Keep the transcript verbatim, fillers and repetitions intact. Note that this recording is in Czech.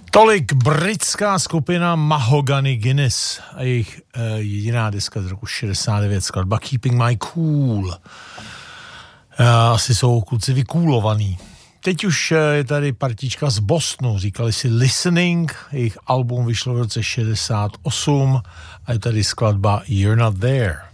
Tolik britská skupina Mahogany Guinness a jejich uh, jediná deska z roku šedesát devět, skladba Keeping My Cool. Uh, asi jsou kluci vykůlovaný. Teď už uh, je tady partička z Bostonu, říkali si Listening, jejich album vyšlo v roce šedesát osm a je tady skladba You're Not There.